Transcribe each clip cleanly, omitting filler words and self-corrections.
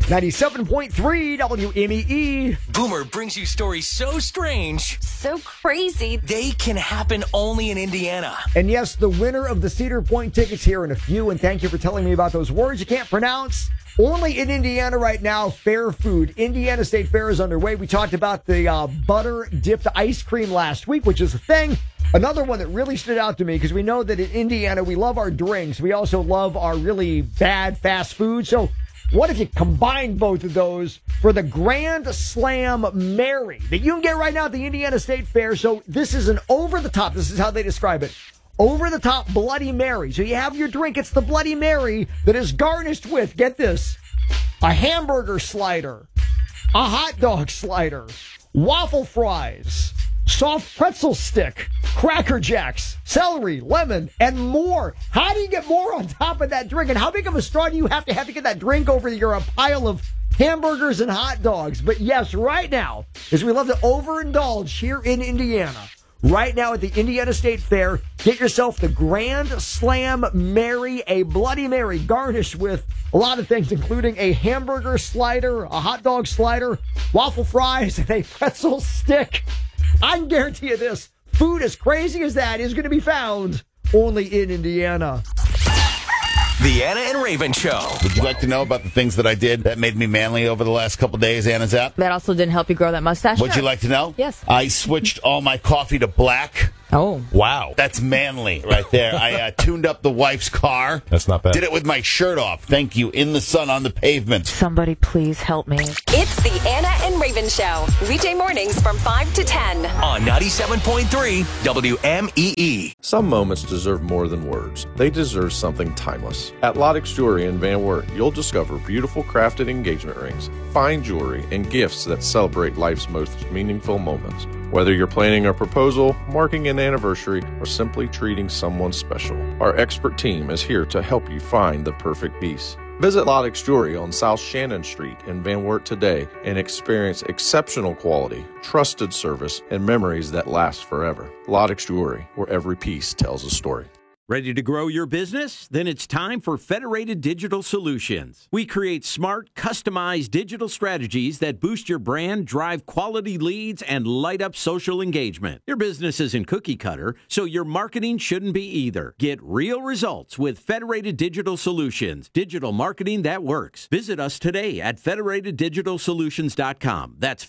97.3 WMEE. Boomer brings you stories so strange, so crazy, they can happen only in Indiana. And yes, the winner of the Cedar Point tickets here in a few. And thank you for telling me about those words you can't pronounce. Only in Indiana right now, Fair Food. Indiana State Fair is underway. We talked about the butter-dipped ice cream last week, which is a thing. Another one that really stood out to me, because we know that in Indiana, we love our drinks. We also love our really bad fast food. So what if you combine both of those for the Grand Slam Mary that you can get right now at the Indiana State Fair? So this is an over-the-top, this is how they describe it, over-the-top Bloody Mary. So you have your drink, it's the Bloody Mary that is garnished with, get this, a hamburger slider, a hot dog slider, waffle fries, soft pretzel stick, Cracker Jacks, celery, lemon, and more. How do you get more on top of that drink? And how big of a straw do you have to get that drink over your pile of hamburgers and hot dogs? But yes, right now, as we love to overindulge here in Indiana, right now at the Indiana State Fair, get yourself the Grand Slam Mary, a Bloody Mary garnished with a lot of things, including a hamburger slider, a hot dog slider, waffle fries, and a pretzel stick. I can guarantee you this, food as crazy as that is going to be found only in Indiana. The Anna and Raven Show. Would you like to know about the things that I did that made me manly over the last couple days, Anna Zapp? That also didn't help you grow that mustache? Would you like to know? Yes. I switched all my coffee to black. Oh. Wow. That's manly right there. I tuned up the wife's car. That's not bad. Did it with my shirt off. Thank you. In the sun on the pavement. Somebody please help me. It's the Anna and Raven Show. Weekday mornings from 5 to 10. On 97.3 WMEE. Some moments deserve more than words. They deserve something timeless. At Lottix Jewelry in Van Wert, you'll discover beautiful crafted engagement rings, fine jewelry, and gifts that celebrate life's most meaningful moments. Whether you're planning a proposal, marking an anniversary, or simply treating someone special, our expert team is here to help you find the perfect piece. Visit Lottix Jewelry on South Shannon Street in Van Wert today and experience exceptional quality, trusted service, and memories that last forever. Lottix Jewelry, where every piece tells a story. Ready to grow your business? Then it's time for Federated Digital Solutions. We create smart, customized digital strategies that boost your brand, drive quality leads, and light up social engagement. Your business isn't cookie cutter, so your marketing shouldn't be either. Get real results with Federated Digital Solutions, digital marketing that works. Visit us today at federateddigitalsolutions.com. That's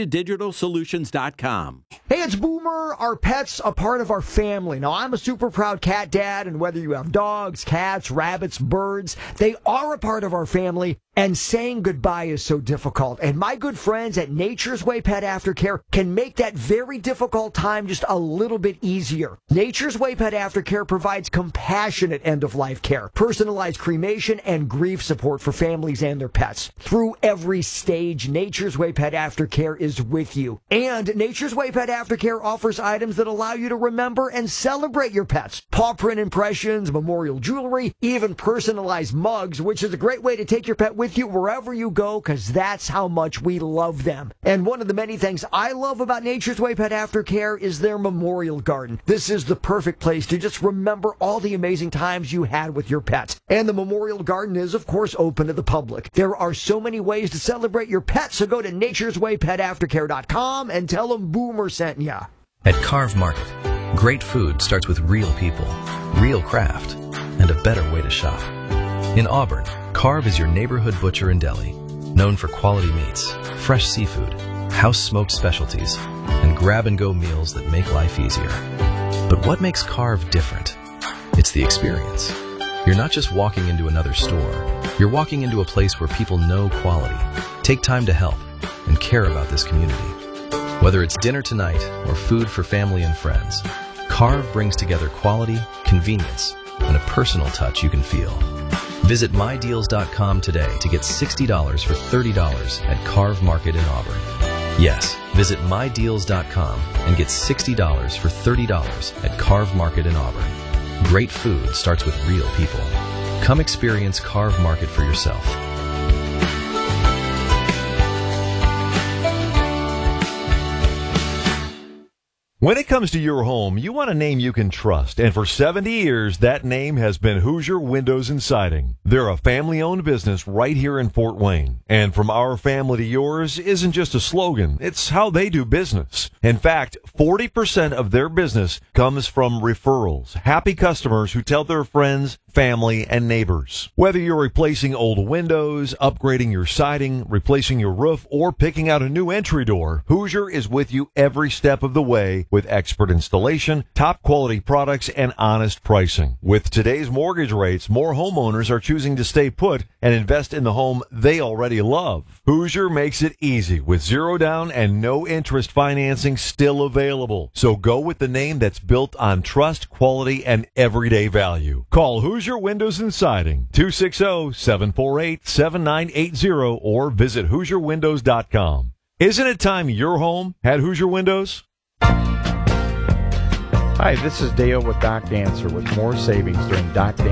federateddigitalsolutions.com. Hey, it's Boomer. Our pets, a part of our family. Now, I'm a super proud cat dad, and whether you have dogs, cats, rabbits, birds, they are a part of our family. And saying goodbye is so difficult. And my good friends at Nature's Way Pet Aftercare can make that very difficult time just a little bit easier. Nature's Way Pet Aftercare provides compassionate end-of-life care, personalized cremation, and grief support for families and their pets. Through every stage, Nature's Way Pet Aftercare is with you. And Nature's Way Pet Aftercare offers items that allow you to remember and celebrate your pets. Paw print impressions, memorial jewelry, even personalized mugs, which is a great way to take your pet with you wherever you go, because that's how much we love them. And one of the many things I love about Nature's Way Pet Aftercare is their memorial garden. This is the perfect place to just remember all the amazing times you had with your pets. And the memorial garden is, of course, open to the public. There are so many ways to celebrate your pets, so go to nature'swaypetaftercare.com and tell them Boomer sent ya. At Carve Market, great food starts with real people, real craft, and a better way to shop. In Auburn, Carve is your neighborhood butcher and deli, known for quality meats, fresh seafood, house-smoked specialties, and grab-and-go meals that make life easier. But what makes Carve different? It's the experience. You're not just walking into another store. You're walking into a place where people know quality, take time to help, and care about this community. Whether it's dinner tonight or food for family and friends, Carve brings together quality, convenience, and a personal touch you can feel. Visit mydeals.com today to get $60 for $30 at Carve Market in Auburn. Yes, visit mydeals.com and get $60 for $30 at Carve Market in Auburn. Great food starts with real people. Come experience Carve Market for yourself. When it comes to your home, you want a name you can trust, and for 70 years, that name has been Hoosier Windows and Siding. They're a family-owned business right here in Fort Wayne, and from our family to yours isn't just a slogan, it's how they do business. In fact, 40% of their business comes from referrals, happy customers who tell their friends, family, and neighbors. Whether you're replacing old windows, upgrading your siding, replacing your roof, or picking out a new entry door, Hoosier is with you every step of the way with expert installation, top quality products, and honest pricing. With today's mortgage rates, more homeowners are choosing to stay put and invest in the home they already love. Hoosier makes it easy with zero down and no interest financing still available. So go with the name that's built on trust, quality, and everyday value. Call Hoosier Windows and Siding, 260-748-7980, or visit HoosierWindows.com. Isn't it time your home had Hoosier Windows? Hi, this is Dale with Doc Dancer with more savings during Doc Dancer